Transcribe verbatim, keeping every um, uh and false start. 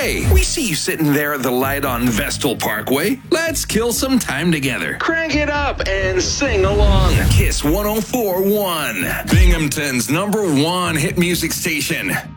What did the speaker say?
Hey, we see you sitting there at the light on Vestal Parkway. Let's kill some time together. Crank it up and sing along. Kiss one oh four point one. Binghamton's number one hit music station.